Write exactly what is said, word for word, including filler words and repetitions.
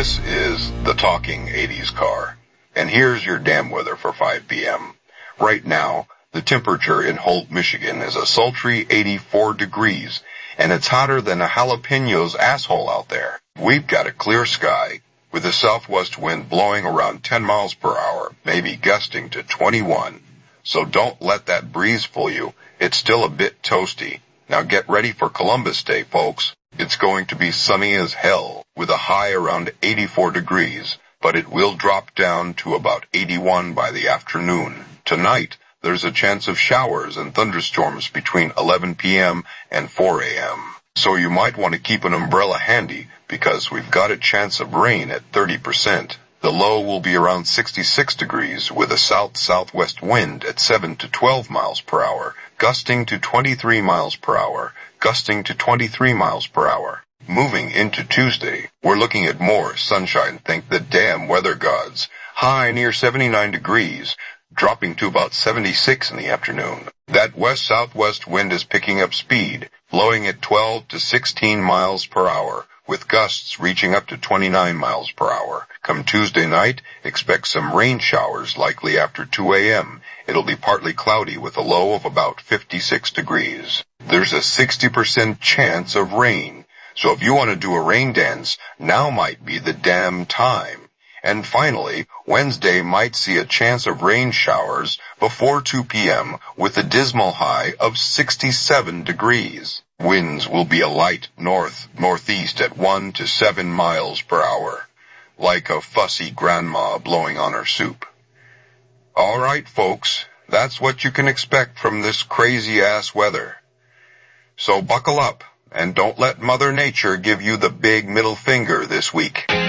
This is the Talking eighties Car, and here's your damn weather for five p m Right now, the temperature in Holt, Michigan is a sultry eighty-four degrees, and it's hotter than a jalapeno's asshole out there. We've got a clear sky, with a southwest wind blowing around ten miles per hour, maybe gusting to twenty-one. So don't let that breeze fool you. It's still a bit toasty. Now get ready for Columbus Day, folks. It's going to be sunny as hell, with a high around eighty-four degrees, but it will drop down to about eighty-one by the afternoon. Tonight, there's a chance of showers and thunderstorms between eleven p m and four a m So you might want to keep an umbrella handy, because we've got a chance of rain at thirty percent. The low will be around sixty-six degrees, with a south-southwest wind at seven to twelve miles per hour, gusting to twenty-three miles per hour, gusting to twenty-three miles per hour. Moving into Tuesday, we're looking at more sunshine, thank the damn weather gods. High near seventy-nine degrees, dropping to about seventy-six in the afternoon. That west-southwest wind is picking up speed, blowing at twelve to sixteen miles per hour, with gusts reaching up to twenty-nine miles per hour. Come Tuesday night, expect some rain showers likely after two a m It'll be partly cloudy with a low of about fifty-six degrees. There's a sixty percent chance of rain, so if you want to do a rain dance, now might be the damn time. And finally, Wednesday might see a chance of rain showers before two p m with a dismal high of sixty-seven degrees. Winds will be a light north-northeast at one to seven miles per hour, like a fussy grandma blowing on her soup. All right, folks, that's what you can expect from this crazy-ass weather. So buckle up, and don't let Mother Nature give you the big middle finger this week.